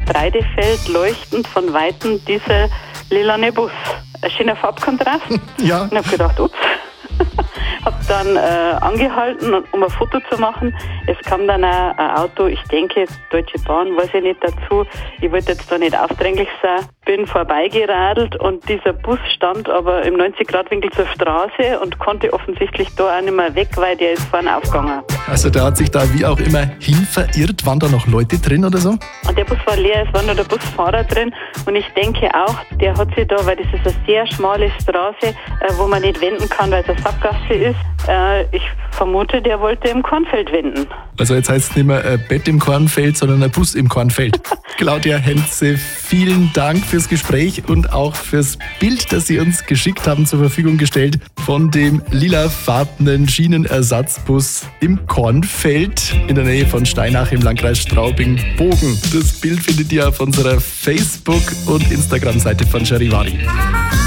Getreidefeld leuchtend von Weitem dieser lilane Bus. Ein schöner Farbkontrast. Ja. Und habe gedacht, ups. Habe dann angehalten, um ein Foto zu machen. Es kam dann auch ein Auto, ich denke Deutsche Bahn, weiß ich nicht dazu. Ich wollte jetzt da nicht aufdringlich sein. Bin vorbeigeradelt und dieser Bus stand aber im 90-Grad-Winkel zur Straße und konnte offensichtlich da auch nicht mehr weg, weil der ist vorne aufgegangen. Also der hat sich da wie auch immer hin verirrt. Waren da noch Leute drin oder so? Und der Bus war leer, es war nur der Busfahrer drin. Und ich denke auch, der hat sich da, weil das ist eine sehr schmale Straße, wo man nicht wenden kann, weil es eine Sackgasse ist. Ich vermute, der wollte im Kornfeld wenden. Also jetzt heißt es nicht mehr ein Bett im Kornfeld, sondern ein Bus im Kornfeld. Claudia Henze, vielen Dank fürs Gespräch und auch fürs Bild, das Sie uns geschickt haben, zur Verfügung gestellt von dem lilafarbenen Schienenersatzbus im Kornfeld in der Nähe von Steinach im Landkreis Straubing-Bogen. Das Bild findet ihr auf unserer Facebook- und Instagram-Seite von Charivari.